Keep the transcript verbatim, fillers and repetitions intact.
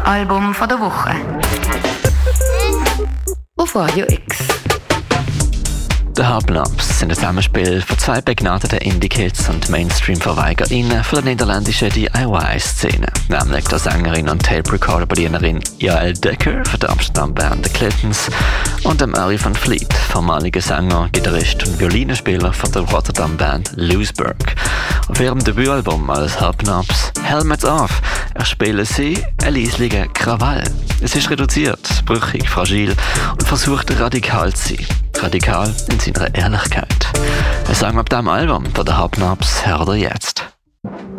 Album von der Woche. Auf Radio X. The Hubnaps sind ein Zusammenspiel von zwei begnadeten Indie-Kids und Mainstream-VerweigerInnen von der niederländischen D I Y-Szene, nämlich der Sängerin und Tape-Recorder-Bedienerin Jael Decker von der Amsterdam-Band The Clintons und dem Ari van Vliet, vormaliger Sänger, Gitarrist und Violinenspieler von der Rotterdam-Band Loesberg. Auf ihrem Debütalbum als Hubnaps Helmets Off erspielen sie einen leislichen Krawall. Es ist reduziert, brüchig, fragil und versucht radikal zu sein. Radikal in seiner Ehrlichkeit. Ein Song ab diesem Album von The Hubnaps hört ihr jetzt.